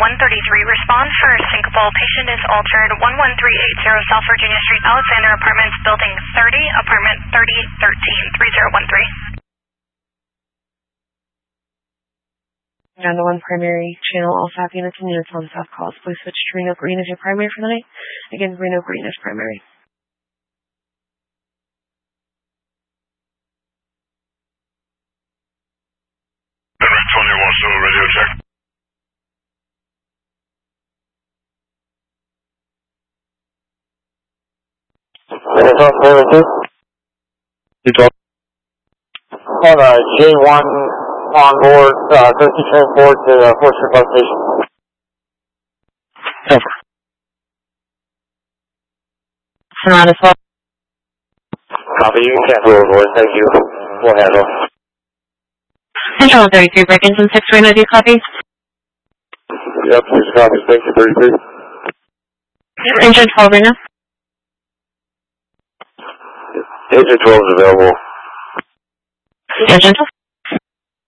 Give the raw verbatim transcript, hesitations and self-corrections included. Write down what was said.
one thirty-three. Response for syncopal. Patient is altered. one one three eight zero South Virginia Street, Alexander Apartments, Building thirty, Apartment thirty thirteen, three zero one three. nine one primary channel, all S A P units and units on South calls. Please switch to Reno Green as your primary for the night. Again, Reno Green is primary. twenty-one, still radio check. You talk? On uh, J one on board, uh, thirteen transport to uh, Fort Strickland Station. Over. Sonata as well. Copy, you can cancel over, boys. Thank you. We'll handle. Central thirty-three, break-ins and six Reno, do you copy? Yep, please copy. Thank you, thirty-three. Engine twelve Reno. Engine twelve is available. Engine twelve.